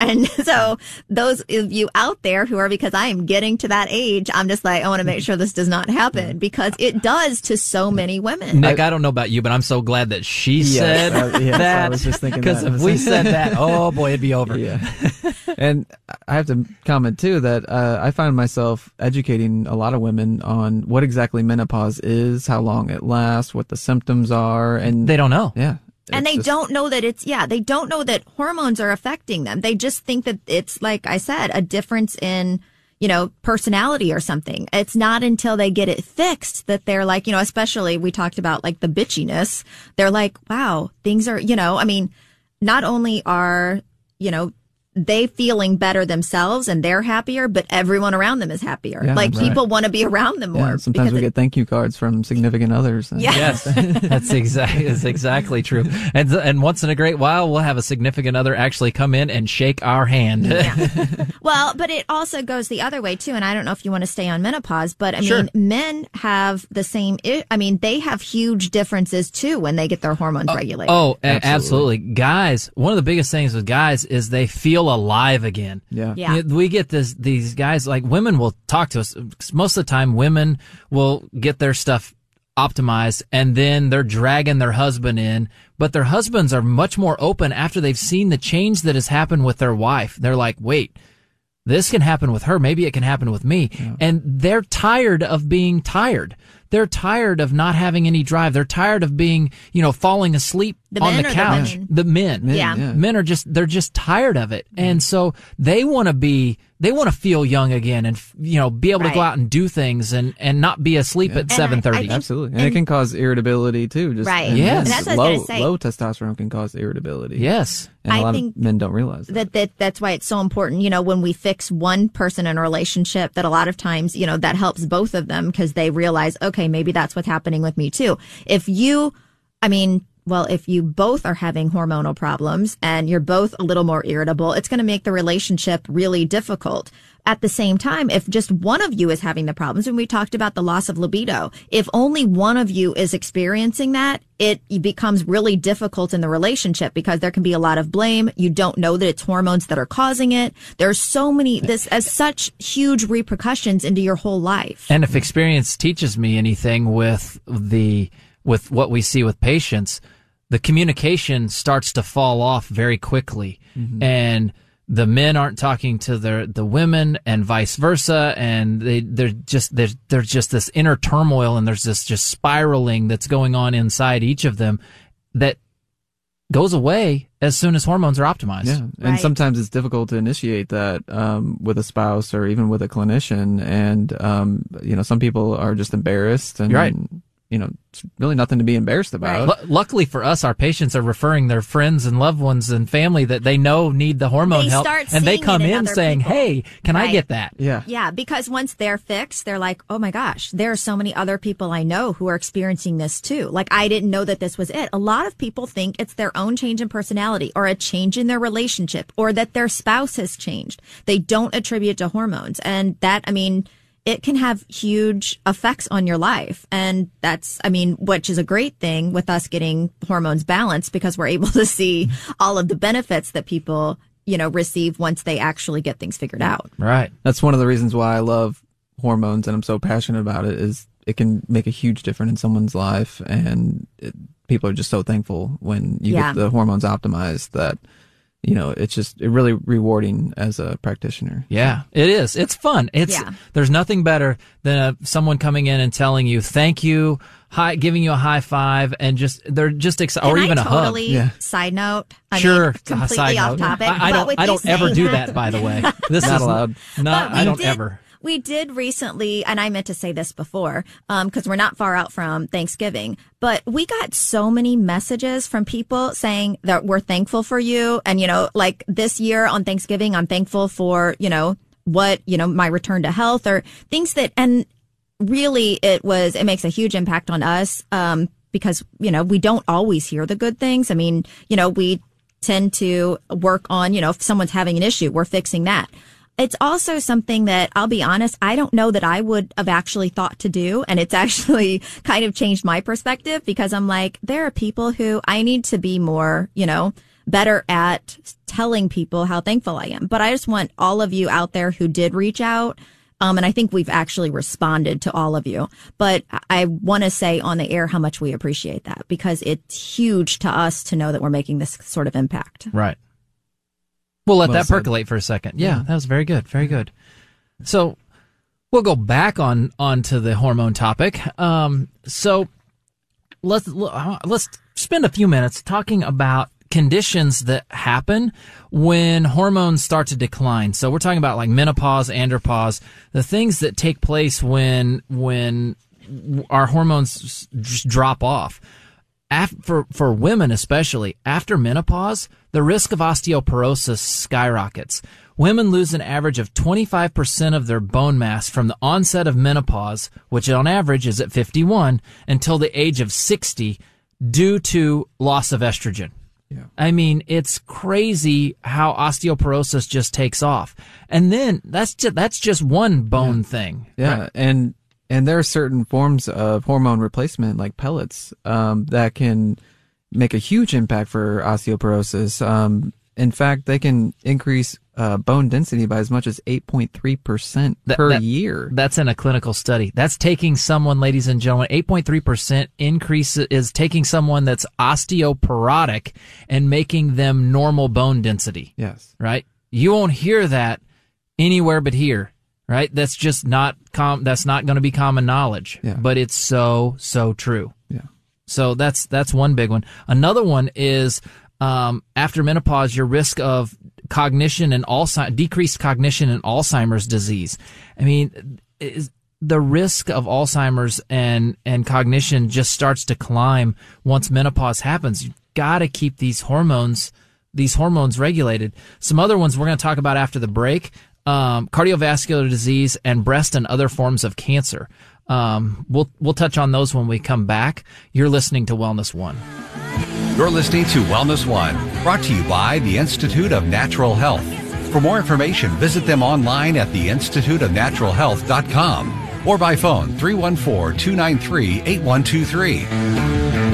And so those of you out there who are, because I am getting to that age, I'm just like, I want to make sure this does not happen, because it does to so many women. Nick, I don't know about you, but I'm so glad that she said that. I was just thinking because if we said that, oh boy, it'd be over. Yeah. And I have to comment too that I find myself educating a lot of women on what exactly menopause is, how long it lasts, what the symptoms are, and they don't know. Yeah. And they don't know that they don't know that hormones are affecting them. They just think that it's, like I said, a difference in, personality or something. It's not until they get it fixed that they're like, especially we talked about like the bitchiness. They're like, wow, things are, not only are, they feeling better themselves and they're happier, but everyone around them is happier. Yeah, like right. people want to be around them more. Yeah, sometimes we get thank you cards from significant others. Yes. That's exactly true. And once in a great while, we'll have a significant other actually come in and shake our hand. Yeah. Well, but it also goes the other way too. And I don't know if you want to stay on menopause, but I Sure. mean, men have the same, they have huge differences too when they get their hormones regulated. Oh, absolutely. Guys, one of the biggest things with guys is they feel alive again. Yeah. We get these guys, like women will talk to us. Most of the time, women will get their stuff optimized and then they're dragging their husband in, but their husbands are much more open after they've seen the change that has happened with their wife. They're like, wait, this can happen with her. Maybe it can happen with me. Yeah. And they're tired of being tired. They're tired of not having any drive. They're tired of being, falling asleep on the couch. The men. Yeah. Men are they're just tired of it. And so they want to feel young again and, be able to go out and do things and not be asleep at 7:30. Absolutely. And it can cause irritability too. Right. Yes. That's what I was gonna say. Low testosterone can cause irritability. Yes. And a lot think of men don't realize that. That's why it's so important, when we fix one person in a relationship, that a lot of times, that helps both of them because they realize, okay, maybe that's what's happening with me too. If you both are having hormonal problems and you're both a little more irritable, it's going to make the relationship really difficult. At the same time, if just one of you is having the problems, and we talked about the loss of libido, if only one of you is experiencing that, it becomes really difficult in the relationship because there can be a lot of blame. You don't know that it's hormones that are causing it. There's so many, this has such huge repercussions into your whole life. And if experience teaches me anything with what we see with patients, the communication starts to fall off very quickly. Mm-hmm. And the men aren't talking to the women and vice versa. And there's just this inner turmoil and there's this just spiraling that's going on inside each of them that goes away as soon as hormones are optimized. Yeah. And sometimes it's difficult to initiate that, with a spouse or even with a clinician. And, some people are just embarrassed and, right. It's really nothing to be embarrassed about. Right. Luckily for us, our patients are referring their friends and loved ones and family that they know need the hormone help. And they come in saying, people. Hey, can I get that? Yeah. Yeah. Because once they're fixed, they're like, oh my gosh, there are so many other people I know who are experiencing this too. Like, I didn't know that this was it. A lot of people think it's their own change in personality or a change in their relationship or that their spouse has changed. They don't attribute to hormones. And that, it can have huge effects on your life. And that's, which is a great thing with us getting hormones balanced because we're able to see all of the benefits that people, receive once they actually get things figured out. Right. That's one of the reasons why I love hormones and I'm so passionate about it is it can make a huge difference in someone's life. And people are just so thankful when you get the hormones optimized that it's really rewarding as a practitioner. Yeah, it is. It's fun. There's nothing better than someone coming in and telling you thank you, giving you a high five, and they're just excited, or even a hug. Side note. Completely off topic. I don't ever do that. By the way, this not is allowed. I don't ever. We did recently, and I meant to say this before, because we're not far out from Thanksgiving, but we got so many messages from people saying that we're thankful for you. And, like this year on Thanksgiving, I'm thankful for, my return to health or things and really it makes a huge impact on us, because, we don't always hear the good things. We tend to work on, if someone's having an issue, we're fixing that. It's also something that, I'll be honest, I don't know that I would have actually thought to do. And it's actually kind of changed my perspective because I'm like, there are people who I need to be more, better at telling people how thankful I am. But I just want all of you out there who did reach out. And I think we've actually responded to all of you. But I want to say on the air how much we appreciate that, because it's huge to us to know that we're making this sort of impact. Right. We'll let that percolate for a second. Yeah, that was very good. Very good. So we'll go back onto the hormone topic. So let's spend a few minutes talking about conditions that happen when hormones start to decline. So we're talking about like menopause, andropause, the things that take place when our hormones just drop off. For women especially, after menopause, the risk of osteoporosis skyrockets. Women lose an average of 25% of their bone mass from the onset of menopause, which on average is at 51, until the age of 60 due to loss of estrogen. Yeah. I mean, it's crazy how osteoporosis just takes off. And then that's just one bone thing. Yeah. Right? And there are certain forms of hormone replacement, like pellets, that can make a huge impact for osteoporosis. In fact, they can increase bone density by as much as 8.3% per year. That's in a clinical study. That's taking someone, ladies and gentlemen, 8.3% increase is taking someone that's osteoporotic and making them normal bone density. Yes. Right? You won't hear that anywhere but here. Right? That's just not that's not going to be common knowledge. Yeah. But it's so true. Yeah. So that's one big one. Another one is after menopause, your risk of cognition and decreased cognition and Alzheimer's disease. I mean, the risk of Alzheimer's and cognition just starts to climb once menopause happens. You've got to keep these hormones regulated. Some other ones we're going to talk about after the break. Cardiovascular disease and breast and other forms of cancer. We'll touch on those when we come back. You're listening to Wellness One. You're listening to Wellness One, brought to you by the Institute of Natural Health. For more information, visit them online at theinstituteofnaturalhealth.com or by phone 314-293-8123.